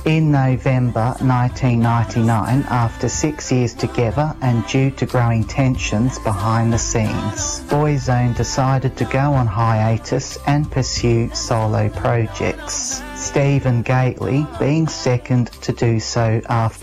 In November 1999, after 6 years together and due to growing tensions behind the scenes, Boyzone decided to go on hiatus and pursue solo projects, Stephen Gately being second to do so after